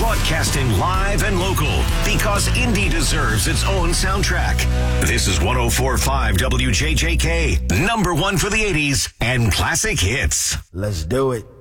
Broadcasting live and local because indie deserves its own soundtrack. This is 104.5 WJJK, number one for the 80s and classic hits. Let's do it.